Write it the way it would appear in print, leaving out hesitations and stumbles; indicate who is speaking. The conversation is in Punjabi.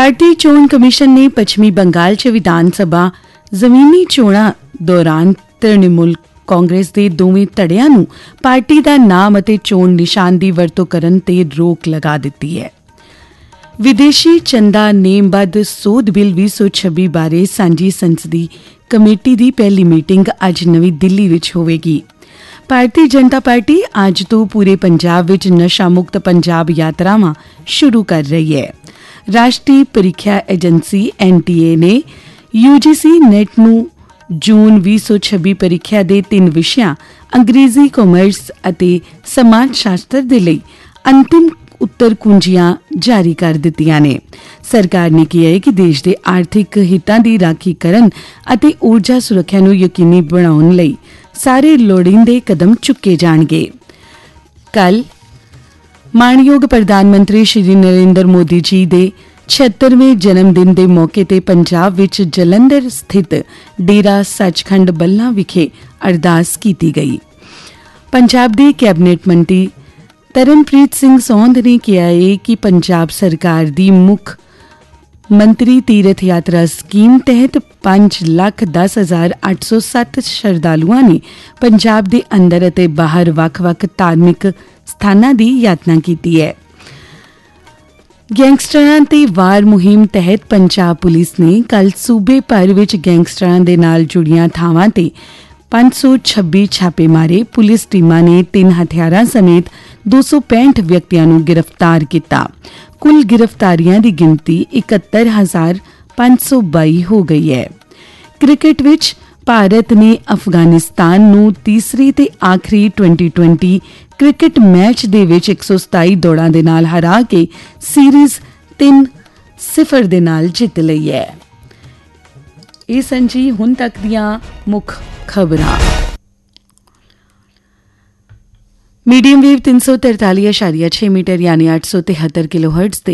Speaker 1: भारतीय चोण कमीशन ने पश्चिमी बंगाल च विधान सभा ਜ਼ਮੀਨੀ ਚੋਣਾਂ ਦੌਰਾਨ ਤ੍ਰਿਣਮੂਲ ਕਾਂਗਰਸ ਦੇ ਦੋਵੇਂ ਧੜਿਆਂ ਨੂੰ ਪਾਰਟੀ ਦਾ ਨਾਮ ਅਤੇ ਚੋਣ ਨਿਸ਼ਾਨ ਦੀ ਵਰਤੋਂ ਕਰਨ ਤੇ ਰੋਕ ਲਗਾ ਦਿੱਤੀ ਹੈ। ਵਿਦੇਸ਼ੀ ਚੰਦਾ ਨੇਮਬੱਧ ਸੋਧ ਬਿੱਲ 2026 ਬਾਰੇ ਸਾਂਝੀ ਸੰਸਦੀ ਕਮੇਟੀ ਦੀ ਪਹਿਲੀ ਮੀਟਿੰਗ ਅੱਜ ਨਵੀਂ ਦਿੱਲੀ ਵਿੱਚ ਹੋਵੇਗੀ। ਭਾਰਤੀ ਜਨਤਾ ਪਾਰਟੀ ਅੱਜ ਤੋਂ ਪੂਰੇ ਪੰਜਾਬ ਵਿੱਚ ਨਸ਼ਾ ਮੁਕਤ ਪੰਜਾਬ ਯਾਤਰਾਵਾਂ ਸ਼ੁਰੂ ਕਰ ਰਹੀ ਹੈ। ਰਾਸ਼ਟਰੀ ਪ੍ਰੀਖਿਆ ਏਜੰਸੀ NTA ਨੇ UGC ਨੈਟ ਨੂੰ ਜੂਨ 2026 ਪ੍ਰੀਖਿਆ ਦੇ 3 ਵਿਸ਼ਿਆਂ ਅੰਗਰੇਜ਼ੀ, ਕਾਮਰਸ ਅਤੇ ਸਮਾਜ ਸ਼ਾਸਤਰ ਦੇ ਲਈ ਅੰਤਿਮ ਉੱਤਰ ਕੁੰਜੀਆਂ ਜਾਰੀ ਕਰ ਦਿੱਤੀਆਂ ਨੇ। ਸਰਕਾਰ ਨੇ ਕਿਹਾ ਹੈ ਕਿ ਦੇਸ਼ ਦੇ ਆਰਥਿਕ ਹਿੱਤਾਂ ਦੀ ਰਾਖੀ ਕਰਨ ਅਤੇ ਊਰਜਾ ਸੁਰੱਖਿਆ ਨੂੰ ਯਕੀਨੀ ਬਣਾਉਣ ਲਈ ਸਾਰੇ ਲੋੜੀਂਦੇ ਕਦਮ ਚੁੱਕੇ ਜਾਣਗੇ। ਕੱਲ੍ਹ ਮਾਣਯੋਗ ਪ੍ਰਧਾਨ ਮੰਤਰੀ ਸ਼੍ਰੀ ਨਰਿੰਦਰ ਮੋਦੀ ਜੀ ਦੇ 76ਵੇਂ ਜਨਮ ਦਿਨ ਦੇ ਮੌਕੇ ਤੇ ਪੰਜਾਬ ਵਿੱਚ ਜਲੰਧਰ ਸਥਿਤ ਡੇਰਾ ਸੱਚਖੰਡ ਬੱਲਾ ਵਿਖੇ ਅਰਦਾਸ ਕੀਤੀ ਗਈ। ਪੰਜਾਬ ਦੇ ਕੈਬਨਿਟ ਮੰਤਰੀ ਤਰਨਪ੍ਰੀਤ ਸਿੰਘ ਸੌਂਦ ਨੇ ਕਿਹਾ ਹੈ ਕਿ ਪੰਜਾਬ ਸਰਕਾਰ ਦੀ ਮੁੱਖ ਮੰਤਰੀ ਤੀਰਥ ਯਾਤਰਾ ਸਕੀਮ ਤਹਿਤ 5,10,807 ਸ਼ਰਧਾਲੂਆਂ ਨੇ ਪੰਜਾਬ ਦੇ ਅੰਦਰ ਅਤੇ ਬਾਹਰ ਵੱਖ-ਵੱਖ ਧਾਰਮਿਕ ਸਥਾਨਾਂ ਦੀ ਯਾਤਰਾ ਕੀਤੀ ਹੈ। ਗੈਂਗਸਟਰਾਂ ਤੇ ਵਾਰ ਮੁਹਿੰਮ ਤਹਿਤ ਪੰਜਾਬ ਪੁਲਿਸ ਨੇ ਕੱਲ੍ਹ ਸੂਬੇ ਭਰ ਵਿੱਚ ਗੈਂਗਸਟਰਾਂ ਦੇ ਨਾਲ ਜੁੜੀਆਂ ਥਾਵਾਂ ਤੇ 526 ਛਾਪੇ ਮਾਰੇ। ਪੁਲਿਸ ਟੀਮਾਂ ਨੇ 3 ਹਥਿਆਰਾਂ ਸਮੇਤ 265 ਵਿਅਕਤੀਆਂ ਨੂੰ ਗ੍ਰਿਫਤਾਰ ਕੀਤਾ। ਕੁੱਲ ਗ੍ਰਿਫਤਾਰੀਆਂ ਦੀ ਗਿਣਤੀ 71,522 ਹੋ ਗਈ ਹੈ। ਕ੍ਰਿਕਟ ਵਿੱਚ ਭਾਰਤ ਨੇ ਅਫਗਾਨਿਸਤਾਨ ਨੂੰ ਤੀਸਰੀ ਤੇ ਆਖਰੀ 2020 ਕ੍ਰਿਕਟ ਮੈਚ ਦੇ ਵਿੱਚ 127 ਦੌੜਾਂ ਦੇ ਨਾਲ ਹਰਾ ਕੇ ਸੀਰੀਜ਼ 3-0 ਦੇ ਨਾਲ ਜਿੱਤ ਲਈ ਹੈ। ਇਹ ਸੰਜੀ ਹੁਣ ਤੱਕ ਦੀਆਂ ਮੁੱਖ ਖਬਰਾਂ। ਮੀਡੀਅਮ ਵੇਵ 343.6 ਮੀਟਰ ਯਾਨੀ 873 ਕਿਲੋਹਰਟਜ਼ ਤੇ